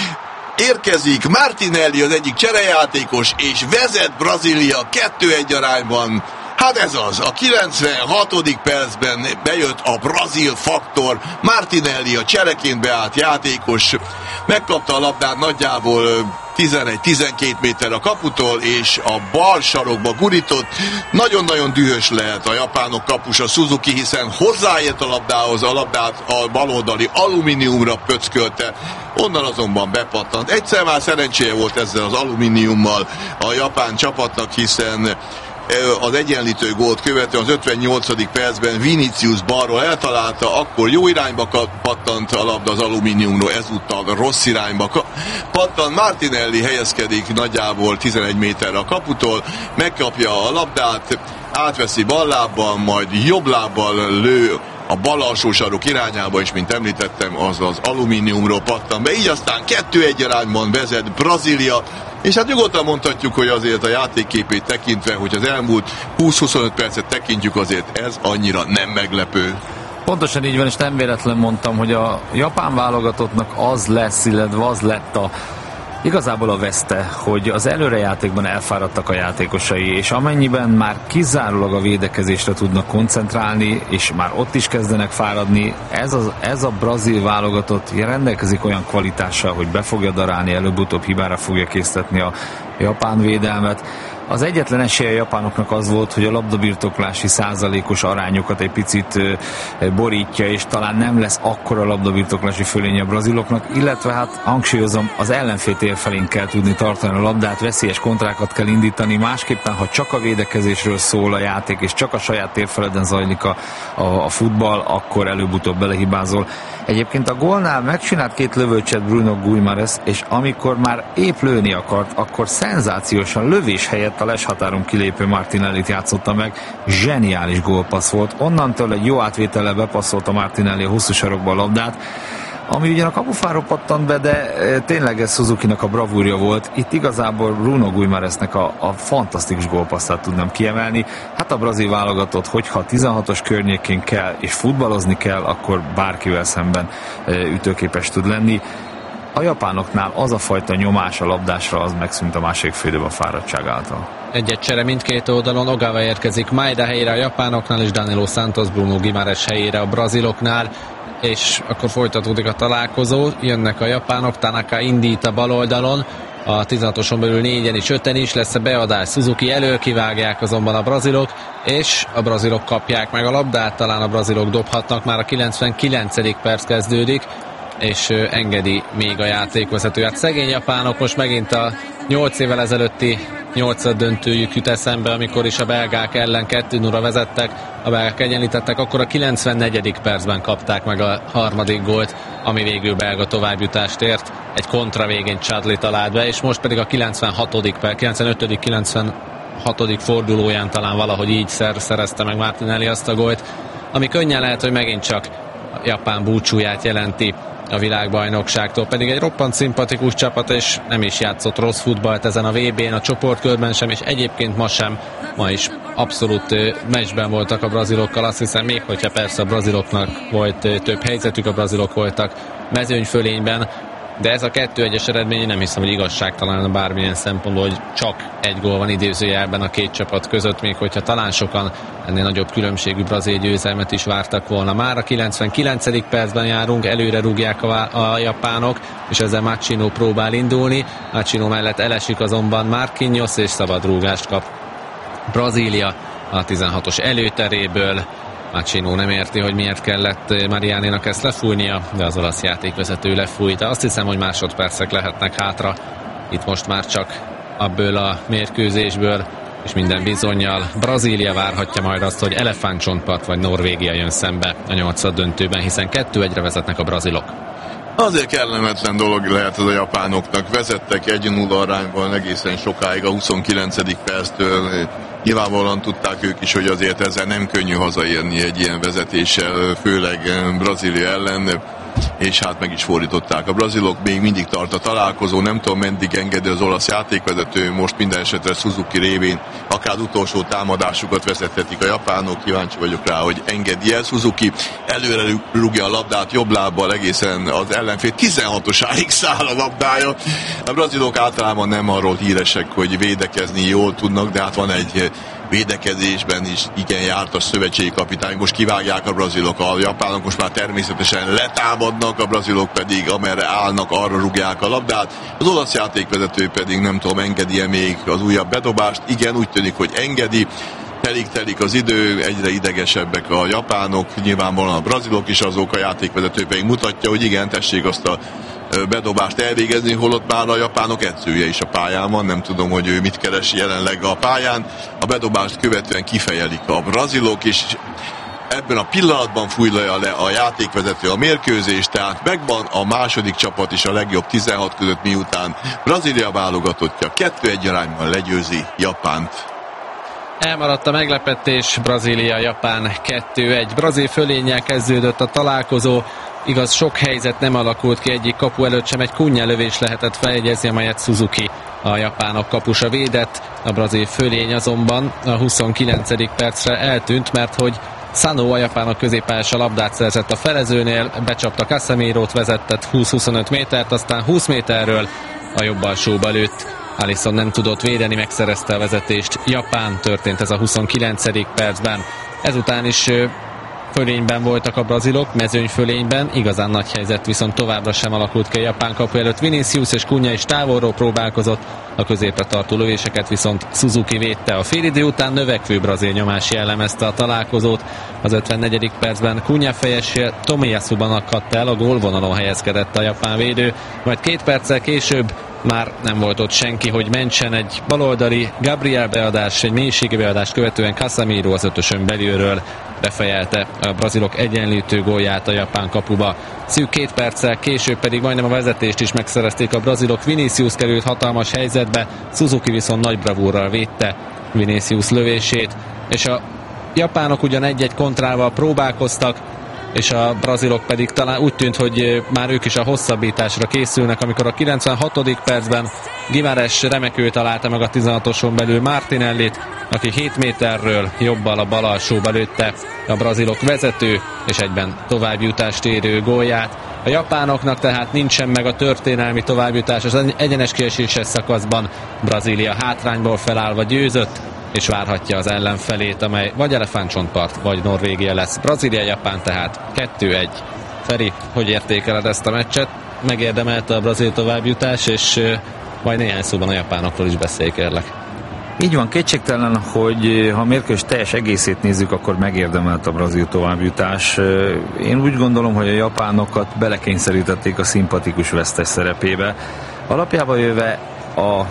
érkezik Martinelli, az egyik cserejátékos, és vezet Brazília kettő egy arányban. Hát ez az, a kilencvenhatodik percben bejött a brazil faktor, Martinelli, a csereként beállt játékos, megkapta a labdát nagyjából tizenegy-tizenkét méter a kaputól, és a bal sarokba gurított. Nagyon-nagyon dühös lehet a japánok kapusa Suzuki, hiszen hozzáért a labdához, a labdát a baloldali alumíniumra pöckölte, onnan azonban bepattant. Egyszer már szerencséje volt ezzel az alumíniummal a japán csapatnak, hiszen az egyenlítő gólt követően az ötvennyolcadik percben Vinicius balról eltalálta, akkor jó irányba pattant a labda az alumíniumról, ezúttal rossz irányba pattant. Martinelli helyezkedik nagyjából tizenegy méterre a kaputól, megkapja a labdát, átveszi bal lábbal, majd jobb lábbal lő a bal alsó sarok irányába, és mint említettem, az az alumíniumról pattan be, így aztán kettő egy arányban vezet Brazília, és hát nyugodtan mondhatjuk, hogy azért a játékképét tekintve, hogy az elmúlt húsz-huszonöt percet tekintjük, azért ez annyira nem meglepő. Pontosan így van, és nem véletlen mondtam, hogy a japán válogatottnak az lesz, illetve az lett a Igazából a veszte, hogy az előrejátékban elfáradtak a játékosai, és amennyiben már kizárólag a védekezésre tudnak koncentrálni, és már ott is kezdenek fáradni, ez, az, ez a brazil válogatott rendelkezik olyan kvalitással, hogy be fogja darálni, előbb-utóbb hibára fogja késztetni a japán védelmet. Az egyetlen esélye a japánoknak az volt, hogy a labdabirtoklási százalékos arányokat egy picit borítja, és talán nem lesz akkora labdabirtoklási fölénye a braziloknak, illetve hát hangsúlyozom, az ellenfél tér felén kell tudni tartani a labdát, veszélyes kontrákat kell indítani, másképpen, ha csak a védekezésről szól a játék, és csak a saját térfeleden zajlik a, a, a futball, akkor előbb-utóbb belehibázol. Egyébként a gólnál megcsinált két lövőcset Bruno Guimarães, és amikor már épp lőni akart, akkor szenzációsan lövés helyett a leshatáron kilépő Martinellit játszotta meg. Zseniális gólpassz volt. Onnantól egy jó átvétellel bepasszolta Martinelli a hosszú sarokba a labdát, ami ugyan a kapufáról pattant be, de tényleg ez Suzukinak a bravúrja volt. Itt igazából Bruno Guimarãesnek a, a fantasztikus gólpasszát tudnám kiemelni. Hát a brazil válogatott, hogyha tizenhatos környékén kell és futballozni kell, akkor bárkivel szemben ütőképes tud lenni. A japánoknál az a fajta nyomás a labdásra, az megszűnt a másik félidőben a fáradtság által. Egy-egy csere mindkét oldalon, Ogawa érkezik Maeda helyére a japánoknál, és Danilo Santos Bruno Guimarães helyére a braziloknál, és akkor folytatódik a találkozó, jönnek a japánok, Tanaka indít a bal oldalon, a tizenhatoson belül négyen és öten is lesz a beadás, Suzuki elől kivágják azonban a brazilok, és a brazilok kapják meg a labdát, talán a brazilok dobhatnak, már a kilencvenkilencedik perc kezdődik, és engedi még a játékvezető. Hát szegény japánok most megint a nyolc évvel ezelőtti nyolcad döntőjük jut eszembe, amikor is a belgák ellen kettő nulla vezettek, a belgák egyenlítettek, akkor a kilencvennegyedik percben kapták meg a harmadik gólt, ami végül belga továbbjutást ért. Egy kontra végén Chadli talált be, és most pedig a kilencvenhatodik perc, kilencvenötödik kilencvenhatodik fordulóján talán valahogy így szer, szerezte meg Martinelli azt a gólt, ami könnyen lehet, hogy megint csak a japán búcsúját jelenti a világbajnokságtól, pedig egy roppant szimpatikus csapat, és nem is játszott rossz futballt ezen a vé bén, a csoportkörben sem, és egyébként ma sem, ma is abszolút meccsben voltak a brazilokkal, azt hiszem, még hogyha persze a braziloknak volt több helyzetük, a brazilok voltak mezőnyfölényben, de ez a kettő egyes eredmény, nem hiszem, hogy igazságtalan bármilyen szempontból, hogy csak egy gól van idézőjelben a két csapat között, még hogyha talán sokan ennél nagyobb különbségű brazil győzelmet is vártak volna. Már a kilencvenkilencedik percben járunk, előre rúgják a, a japánok, és ezzel Machino próbál indulni. Machino mellett elesik azonban Marquinhos, és szabad rúgást kap Brazília a tizenhatos előteréből. Machino nem érti, hogy miért kellett Marianinak ezt lefújnia, de az olasz játékvezető lefújta. Azt hiszem, hogy másodpercek lehetnek hátra. Itt most már csak abból a mérkőzésből, és minden bizonnyal Brazília várhatja majd azt, hogy elefántcsontpart vagy Norvégia jön szembe a nyolcad döntőben, hiszen kettő egyre vezetnek a brazilok. Azért kellemetlen dolog lehet ez a japánoknak. Vezettek egy nulla arányban egészen sokáig a huszonkilencedik perctől. Nyilvánvalóan tudták ők is, hogy azért ezzel nem könnyű hazaérni egy ilyen vezetéssel, főleg Brazília ellen, és hát meg is fordították. A brazilok még mindig tart a találkozó, nem tudom, meddig engedi az olasz játékvezető, most minden esetre Suzuki révén akár utolsó támadásukat vezethetik a japánok, kíváncsi vagyok rá, hogy engedi el Suzuki, előre rúgja a labdát jobb lábbal egészen az ellenfél tizenhatosáig száll a labdája. A brazilok általában nem arról híresek, hogy védekezni jól tudnak, de hát van egy védekezésben is igen járt a szövetségi kapitány, most kivágják a brazilok, a japánok most már természetesen letámadnak, a brazilok pedig amerre állnak, arra rúgják a labdát, az olasz játékvezető pedig nem tudom, engedi-e még az újabb bedobást, igen, úgy tűnik, hogy engedi, telik-telik az idő, egyre idegesebbek a japánok, nyilvánvalóan a brazilok is, azok, a játékvezető pedig mutatja, hogy igen, tessék azt a bedobást elvégezni, holott már a japánok edzője is a pályán van, nem tudom, hogy ő mit keres jelenleg a pályán. A bedobást követően kifejelik a brazilok, és ebben a pillanatban fújja le a játékvezető a mérkőzést, tehát megvan a második csapat is a legjobb tizenhat között, miután Brazília válogatottja kettő egy arányban legyőzi Japánt. Elmaradt a meglepetés, Brazília-Japán kettő egy. Brazil fölénnyel kezdődött a találkozó. Igaz, sok helyzet nem alakult ki egyik kapu előtt sem, egy Cunha lövés lehetett feljegyezni, amelyet Suzuki, a japánok kapusa védett. A brazil fölény azonban a huszonkilencedik percre eltűnt, mert hogy Sano, a japánok középpályása labdát szerzett a felezőnél, becsapta Casemirót, vezetett húsz-huszonöt métert, aztán húsz méterről a jobb alsóba lőtt. Alisson nem tudott védeni, megszerezte a vezetést. Japán, történt ez a huszonkilencedik percben. Ezután is fölényben voltak a brazilok, mezőnyfölényben, igazán nagy helyzet viszont továbbra sem alakult ki a japán kapu előtt. Vinicius és Cunha is távolról próbálkozott, a középre tartó lövéseket viszont Suzuki védte. A félidő után növekvő brazil nyomás jellemezte a találkozót. Az ötvennegyedik percben Cunha fejessél Tomiyasuban akadt el, a gólvonalon helyezkedett a japán védő, majd két perccel később már nem volt ott senki, hogy mentsen. Egy baloldali Gabriel beadás, egy mélységi beadást követően Casemiro az ötösön belülről befejelte a brazilok egyenlítő gólját a japán kapuba. Szűk két perccel később pedig majdnem a vezetést is megszerezték a brazilok. Vinicius került hatalmas helyzetbe, Suzuki viszont nagy bravúrral védte Vinicius lövését, és a japánok ugyan egy-egy kontrával próbálkoztak, és a brazilok pedig talán úgy tűnt, hogy már ők is a hosszabbításra készülnek, amikor a kilencvenhatodik percben Guimarães remekül találta meg a tizenhatoson belül Martinellit, aki hét méterről jobbal a bal alsóba lőtte a brazilok vezető és egyben továbbjutást érő gólját. A japánoknak tehát nincsen meg a történelmi továbbjutás az egyenes kieséses szakaszban. Brazília hátrányból felállva győzött, és várhatja az ellenfelét, amely vagy elefántcsontpart, vagy Norvégia lesz. Brazília-Japán tehát kettő egy. Feri, hogy értékeled ezt a meccset? Megérdemelte a brazil továbbjutás, és majd néhány szóban a japánokról is beszélj, kérlek. Így van, kétségtelen, hogy ha a mérkőzés teljes egészét nézzük, akkor megérdemelt a brazil továbbjutás. Én úgy gondolom, hogy a japánokat belekényszerítették a szimpatikus vesztes szerepébe. Alapjában jöve a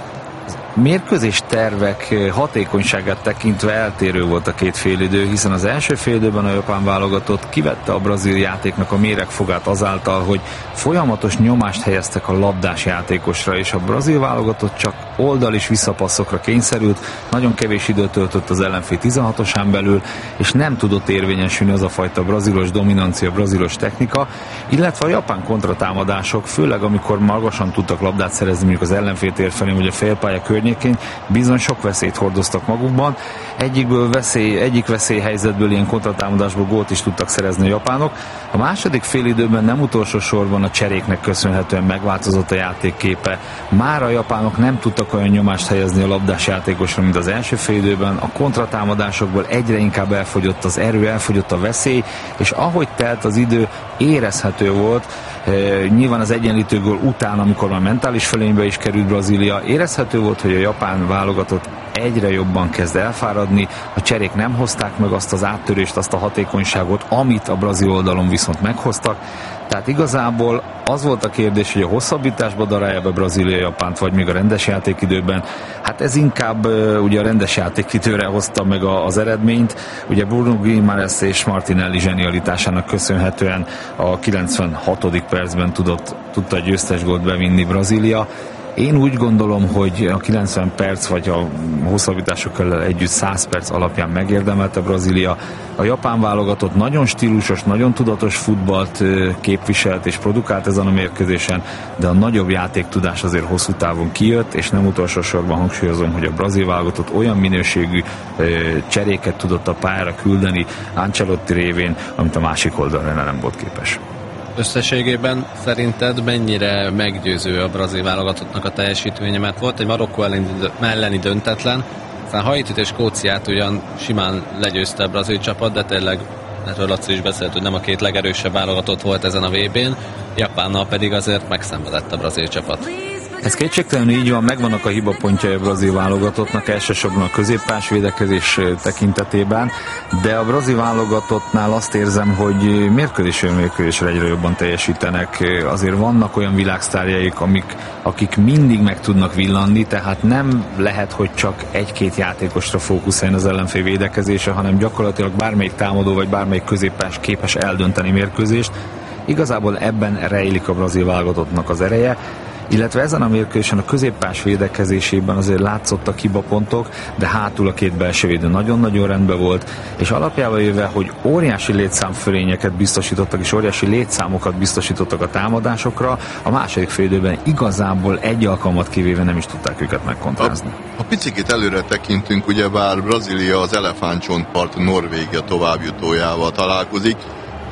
mérkőzés tervek hatékonyságát tekintve eltérő volt a két félidő, hiszen az első félidőben a japán válogatott kivette a brazil játéknak a méregfogát azáltal, hogy folyamatos nyomást helyeztek a labdás játékosra, és a brazil válogatott csak oldal és visszapasszokra kényszerült, nagyon kevés időt töltött az ellenfél tizenhatosán belül, és nem tudott érvényesülni az a fajta brazilos dominancia, brazilos technika, illetve a japán kontratámadások, főleg amikor magasan tudtak labdát szerezni, mondjuk az ellenfél tér felé, vagy a félpálya környékén, bizony sok veszélyt hordoztak magukban. Egyikből veszély, egyik veszélyhelyzetből, ilyen kontratámadásból gólt is tudtak szerezni a japánok. A második félidőben nem utolsó sorban a cseréknek köszönhetően megváltozott a játékképe. Már a japánok nem tudtak olyan nyomást helyezni a labdás játékosra, mint az első félidőben. A kontratámadásokból egyre inkább elfogyott az erő, elfogyott a veszély, és ahogy telt az idő, érezhető volt, e, nyilván az egyenlítő gól után, amikor már mentális fölénybe is került Brazília, érezhető volt, hogy a japán válogatott egyre jobban kezd elfáradni, a cserék nem hozták meg azt az áttörést, azt a hatékonyságot, amit a brazil oldalon viszont meghoztak. Tehát igazából az volt a kérdés, hogy a hosszabbításba darálja be Brazília Japánt, vagy még a rendes játékidőben. Hát ez inkább uh, ugye a rendes játékidőre hozta meg a, az eredményt. Ugye Bruno Guimarães és Martinelli zsenialitásának köszönhetően a kilencvenhatodik percben tudott, tudta a győztes gólt bevinni Brazília. Én úgy gondolom, hogy a kilencven perc vagy a hosszabbításokkal együtt száz perc alapján megérdemelte Brazília. A japán válogatott nagyon stílusos, nagyon tudatos futballt képviselt és produkált ezen a mérkőzésen, de a nagyobb játéktudás azért hosszú távon kijött, és nem utolsó sorban hangsúlyozom, hogy a brazil válogatott olyan minőségű cseréket tudott a pályára küldeni Ancelotti révén, amit a másik oldalra nem volt képes. Összességében szerinted mennyire meggyőző a brazil válogatottnak a teljesítménye, mert volt egy Marokkó elleni döntetlen, aztán Haitit és Skóciát ugyan simán legyőzte a brazil csapat, de tényleg, erről Laci is beszélt, hogy nem a két legerősebb válogatott volt ezen a vé bén, Japánnal pedig azért megszenvedett a brazil csapat. Ez kétségtelenül így van, megvannak a hibapontjai a brazil válogatottnak, elsősorban a középpás védekezés tekintetében, de a brazil válogatottnál azt érzem, hogy mérkőzésről mérkőzésre egyre jobban teljesítenek. Azért vannak olyan világsztárjaik, amik, akik mindig meg tudnak villanni, tehát nem lehet, hogy csak egy-két játékosra fókuszáljon az ellenfél védekezése, hanem gyakorlatilag bármelyik támadó vagy bármelyik középpás képes eldönteni mérkőzést. Igazából ebben rejlik a brazil válogatottnak az ereje, illetve ezen a mérkőzésen a középpás védekezésében azért látszottak hibapontok, de hátul a két belső védő nagyon-nagyon rendben volt, és alapjában jöve, hogy óriási létszámfölényeket biztosítottak, és óriási létszámokat biztosítottak a támadásokra, a második félidőben igazából egy alkalmat kivéve nem is tudták őket megkontrázni. Ha picit előre tekintünk, ugyebár Brazília az elefántcsontpart Norvégia továbbjutójával találkozik,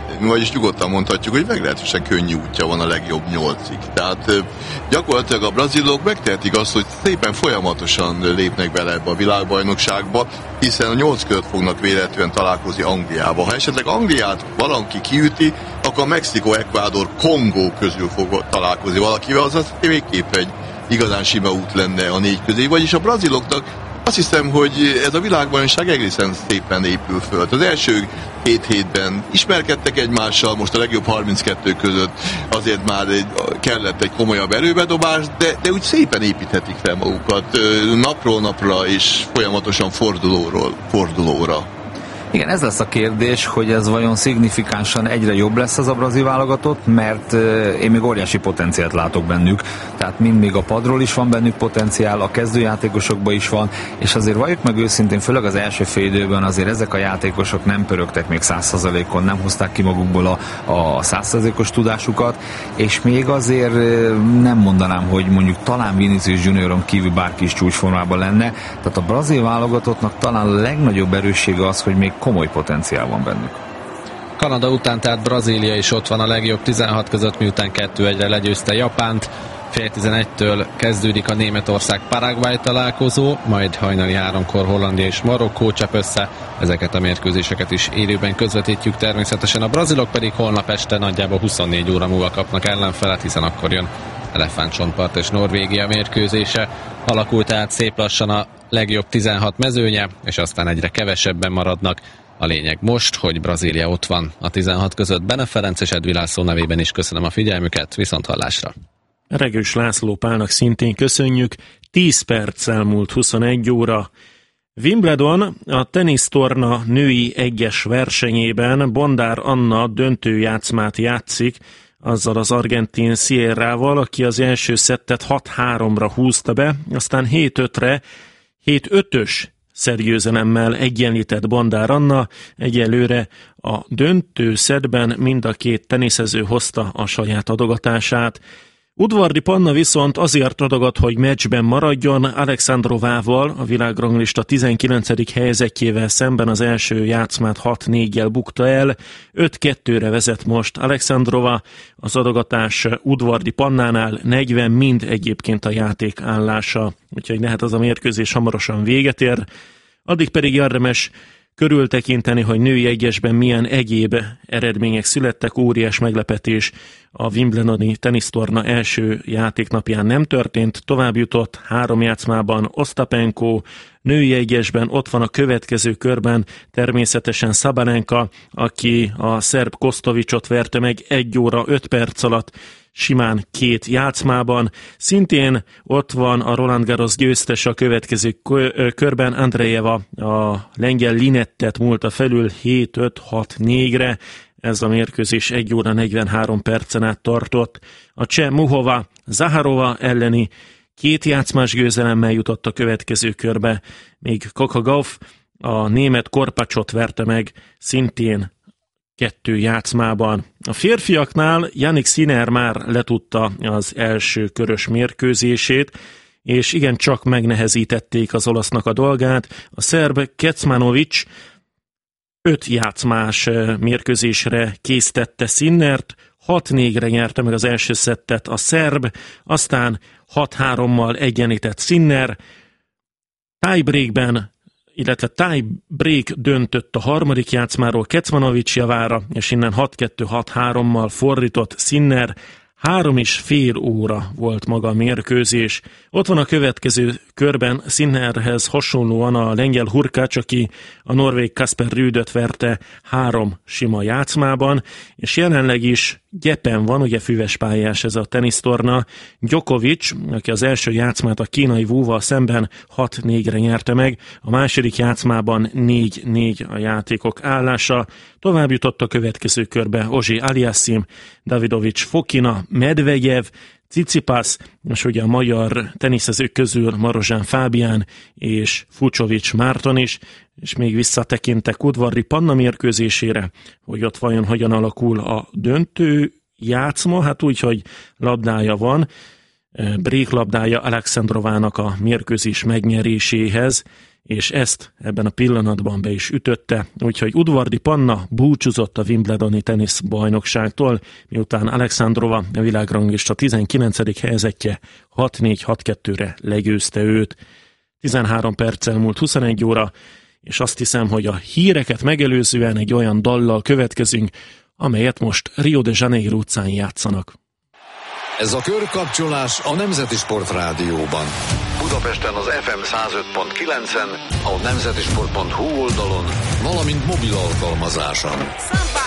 vagyis nyugodtan mondhatjuk, hogy meglehetősen könnyű útja van a legjobb nyolcig. Tehát gyakorlatilag a brazilok megtehetik azt, hogy szépen folyamatosan lépnek bele ebbe a világbajnokságba, hiszen a nyolc között fognak véletlenül találkozni Angliába. Ha esetleg Angliát valaki kiüti, akkor Mexikó, Ecuador, Kongó közül fog találkozni valakivel, azaz végképp egy igazán sima út lenne a négy közé. Vagyis a braziloknak azt hiszem, hogy ez a világbajnokság egészen szépen épül föl. Az első hét hétben ismerkedtek egymással, most a legjobb harminckettő között azért már egy, kellett egy komolyabb erőbedobás, de, de úgy szépen építhetik fel magukat napról napra és folyamatosan fordulóról fordulóra. Igen, ez lesz a kérdés, hogy ez vajon szignifikánsan egyre jobb lesz az a brazil válogatott, mert én még óriási potenciált látok bennük, tehát mind még a padról is van bennük potenciál, a kezdőjátékosokban is van, és azért valljuk meg őszintén, főleg az első fél időben azért ezek a játékosok nem pörögtek még száz százalékon, nem hozták ki magukból a, a száz százalékos tudásukat, és még azért nem mondanám, hogy mondjuk talán Vinicius Junioron kívül bárki is csúcsformában lenne, tehát a brazil válogatottnak talán a legnagyobb erőssége az, hogy még komoly potenciál van bennük. Kanada után tehát Brazília is ott van a legjobb tizenhat között, miután kettő egyre legyőzte Japánt. Fél tizenegytől kezdődik a Németország-Paraguay találkozó, majd hajnali háromkor Hollandia és Marokkó csap össze. Ezeket a mérkőzéseket is élőben közvetítjük természetesen. A brazilok pedig holnap este nagyjából huszonnégy óra múlva kapnak ellenfelet, hiszen akkor jön Elefántcsontpart és Norvégia mérkőzése. Alakul tehát szép lassan a legjobb tizenhat mezőnye, és aztán egyre kevesebben maradnak. A lényeg most, hogy Brazília ott van a tizenhat között. Bene Ferenc és Edvi László nevében is köszönöm a figyelmüket, viszont hallásra. Regős László Pálnak szintén köszönjük. tíz perc elmúlt huszonegy óra. Wimbledon, a tenisztorna női egyes versenyében Bondár Anna döntőjátszmát játszik, azzal az argentin Sierrával, aki az első szettet hat háromra húzta be, aztán hét ötre, hét ötös szergyőzelemmel egyenlített Bondár Anna. Egyelőre a döntő szettben mind a két teniszező hozta a saját adogatását. Udvardi Panna viszont azért adogat, hogy meccsben maradjon. Alexandrovával, a világranglista tizenkilencedik helyzetjével szemben az első játszmát hat néggyel bukta el. öt kettőre vezet most Alexandrova, az adogatás Udvardi Pannánál negyven mind egyébként a játék állása, úgyhogy lehet az a mérkőzés hamarosan véget ér. Addig pedig érdemes körültekinteni, hogy női egyesben milyen egyéb eredmények születtek. Óriás meglepetés a Wimbledoni tenisztorna első játéknapján nem történt, tovább jutott három játszmában Ostapenko, női egyesben ott van a következő körben természetesen Sabalenka, aki a szerb Kostovicsot verte meg egy óra öt perc alatt, simán két játszmában. Szintén ott van a Roland Garros győztese a következő körben, Andrejeva a lengyel Linettet múlta felül hét öt hat négyre. Ez a mérkőzés egy óra negyvenhárom percen át tartott. A cseh Muhova Zaharova elleni két játszmás győzelemmel jutott a következő körbe, még Coco Gauff a német Korpacsot verte meg szintén kettő játszmában. A férfiaknál Jannik Sinner már letudta az első körös mérkőzését, és igen, csak megnehezítették az olasznak a dolgát. A szerb Kecmanovic öt játszmás mérkőzésre késztette Sinnert, hat négyre nyerte meg az első szettet a szerb, aztán hat hárommal egyenlített Sinner, tiebreakben, illetve tiebreak döntött a harmadik játszmáról Kecmanovic javára, és innen hat kettő hat hárommal fordított Sinner. Három és fél óra volt maga a mérkőzés. Ott van a következő körben Sinnerhez hasonlóan a lengyel Hurkács, aki a norvég Kasper Rüdöt verte három sima játszmában, és jelenleg is gyepen van, ugye füves pályás ez a tenisztorna. Djokovic, aki az első játszmát a kínai Wu-val szemben hat négyre nyerte meg, a második játszmában négy négy a játékok állása. Tovább jutott a következő körbe Ozsi Aliasszim, Davidovics Fokina, Medvegyev, Tsitsipas, és ugye a magyar teniszezők közül Marozsán Fábián és Fucsovics Márton is, és még visszatekintek Udvardi Panna mérkőzésére, hogy ott vajon hogyan alakul a döntő játszma, hát úgy, hogy labdája van, bréklabdája Alexandrovának a mérkőzés megnyeréséhez, és ezt ebben a pillanatban be is ütötte, úgyhogy Udvardi Panna búcsúzott a Wimbledoni teniszbajnokságtól, miután Alexandrova, a világranglista tizenkilencedik helyezettje hat négy hat kettőre legyőzte őt. tizenhárom perccel múlt huszonegy óra, és azt hiszem, hogy a híreket megelőzően egy olyan dallal következünk, amelyet most Rio de Janeiro utcán játszanak. Ez a körkapcsolás a Nemzeti Sport Rádióban. Budapesten az ef em száz öt pont kilencen, a nemzetisport pont hu oldalon, valamint mobil alkalmazáson.